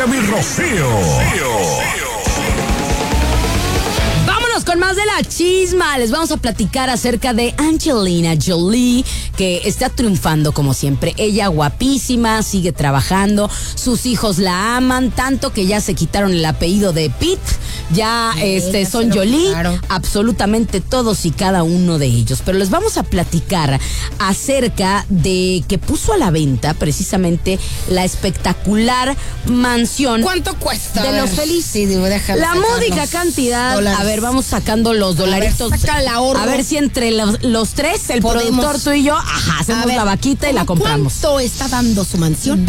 Miriam y Rocío. Vámonos con más de la chisma. Les vamos a platicar acerca de Angelina Jolie, que está triunfando como siempre. Ella guapísima, sigue trabajando. Sus hijos la aman tanto que ya se quitaron el apellido de Pitt. Ya son Jolie, claro. Absolutamente todos y cada uno de ellos. Pero les vamos a platicar acerca de que puso a la venta precisamente la espectacular mansión. ¿Cuánto cuesta? De los felices. Sí, la módica cantidad. Dólares. A ver, vamos sacando los dolaritos. A ver si entre los tres, el productor, tú y yo, hacemos la vaquita y la compramos. ¿Cuánto está dando su mansión?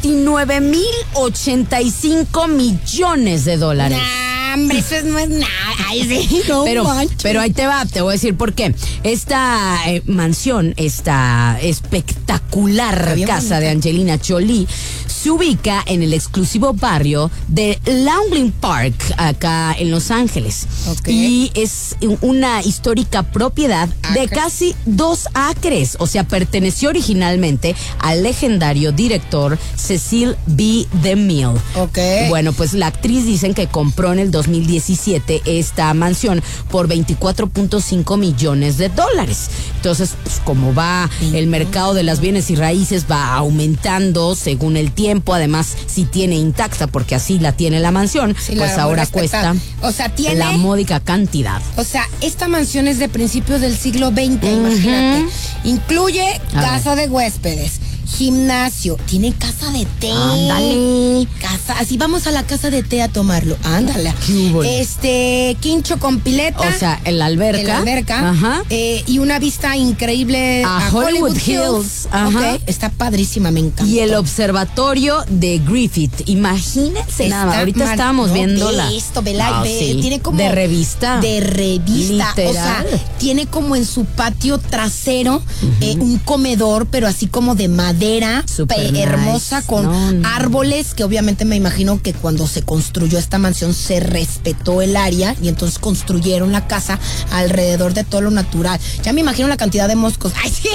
29,085 millones de dólares. Hombre, eso no es nada. Ay, sí, no pero ahí te voy a decir por qué. Esta mansión, esta espectacular casa de Angelina Jolie, se ubica en el exclusivo barrio de Laughlin Park, acá en Los Ángeles. Okay. Y es una histórica propiedad de casi 2 acres. O sea, perteneció originalmente al legendario director Cecil B. DeMille. Okay. Bueno, pues la actriz dicen que compró en el 2017 esta mansión por $24.5 millones. Entonces, pues como va el mercado de las bienes y raíces, va aumentando según el tiempo. Además, si tiene intacta, porque así la tiene la mansión, sí, pues ahora cuesta tiene la módica cantidad. O sea, esta mansión es de principios del siglo XX, imagínate. Incluye casa de huéspedes, gimnasio, tiene casa de té. Ándale. Así vamos a la casa de té a tomarlo. Ándale. Quincho con pileta. O sea, en la alberca. Ajá. Y una vista increíble a Hollywood Hills. Ajá. Okay. Está padrísima, me encanta. Y el observatorio de Griffith. Imagínense nada. Ahorita estábamos viéndola. Tiene como de revista. Literal. O sea, tiene como en su patio trasero un comedor, pero así como de madera, hermosa, con árboles, que obviamente me imagino que cuando se construyó esta mansión se respetó el área y entonces construyeron la casa alrededor de todo lo natural. Ya me imagino la cantidad de moscos. ¡Ay, sí!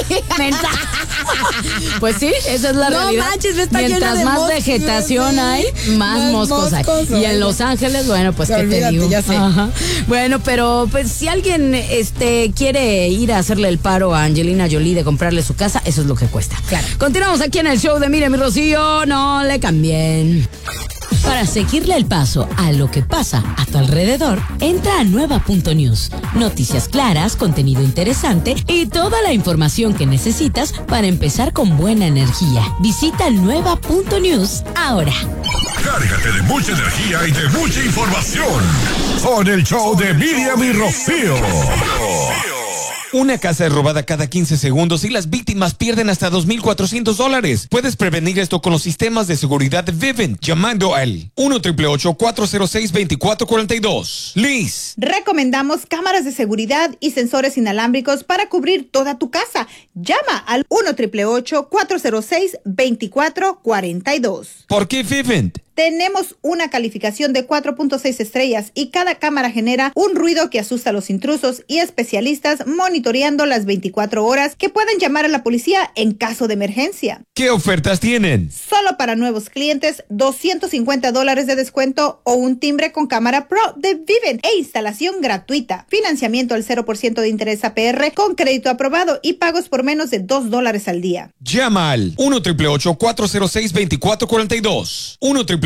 Pues sí, esa es la realidad. No manches, está Mientras llena de más moscos, vegetación hay, más moscos hay. Y en Los Ángeles, bueno, pues qué te digo. Ya sé. Bueno, pero pues si alguien quiere ir a hacerle el paro a Angelina Jolie de comprarle su casa, eso es lo que cuesta. Claro. Continuamos aquí en el show de Miriam y Rocío, no le cambien. Para seguirle el paso a lo que pasa a tu alrededor, entra a nueva.news. Noticias claras, contenido interesante y toda la información que necesitas para empezar con buena energía. Visita nueva.news ahora. Cárgate de mucha energía y de mucha información con el show de Miriam y Rocío. Una casa es robada cada 15 segundos y las víctimas pierden hasta $2,400. Puedes prevenir esto con los sistemas de seguridad Vivint llamando al 1-888-406-2442. Liz. Recomendamos cámaras de seguridad y sensores inalámbricos para cubrir toda tu casa. Llama al 1-888-406-2442. ¿Por qué Vivint? Tenemos una calificación de 4.6 estrellas y cada cámara genera un ruido que asusta a los intrusos y especialistas monitoreando las 24 horas que pueden llamar a la policía en caso de emergencia. ¿Qué ofertas tienen? Solo para nuevos clientes, $250 de descuento o un timbre con cámara Pro de Vivint e instalación gratuita. Financiamiento al 0% de interés APR con crédito aprobado y pagos por menos de $2 al día. Llama al 1-888-406-2442.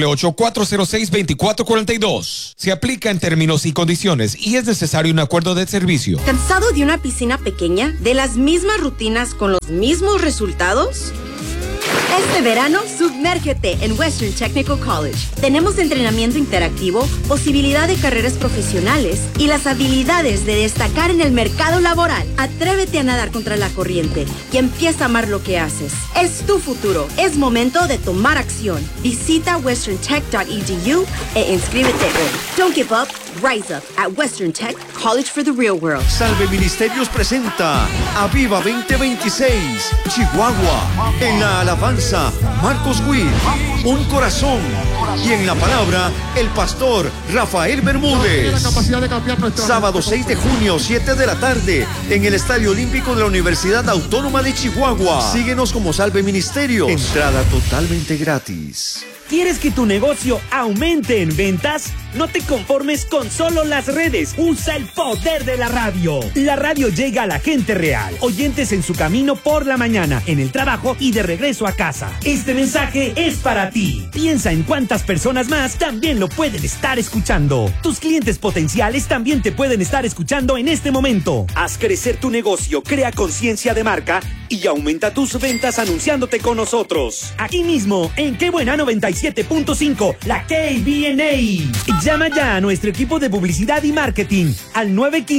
1-888-406-2442. Se aplica en términos y condiciones y es necesario un acuerdo de servicio. ¿Cansado de una piscina pequeña? ¿De las mismas rutinas con los mismos resultados? Este verano, sumérgete en Western Technical College. Tenemos entrenamiento interactivo, posibilidad de carreras profesionales y las habilidades de destacar en el mercado laboral. Atrévete a nadar contra la corriente y empieza a amar lo que haces. Es tu futuro. Es momento de tomar acción. Visita westerntech.edu e inscríbete hoy. Don't give up. Rise up at Western Tech College for the Real World. Salve Ministerios presenta Aviva 2026 Chihuahua. En la alabanza, Marcos Witt, Un Corazón. Y en la palabra, el pastor Rafael Bermúdez. Sábado 6 de junio, 7 de la tarde, en el Estadio Olímpico de la Universidad Autónoma de Chihuahua. Síguenos como Salve Ministerios. Entrada totalmente gratis. ¿Quieres que tu negocio aumente en ventas? No te conformes con solo las redes. Usa el poder de la radio. La radio llega a la gente real. Oyentes en su camino por la mañana, en el trabajo y de regreso a casa. Este mensaje es para ti. Piensa en cuántas personas más también lo pueden estar escuchando. Tus clientes potenciales también te pueden estar escuchando en este momento. Haz crecer tu negocio, crea conciencia de marca y aumenta tus ventas anunciándote con nosotros. Aquí mismo, en Qué Buena 97.5, la KBNA. Llama ya a nuestro equipo de publicidad y marketing al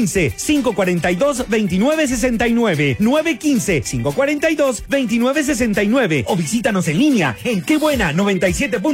915-542-2969. 915-542-2969 o visítanos en línea en Qué Buena 97.5.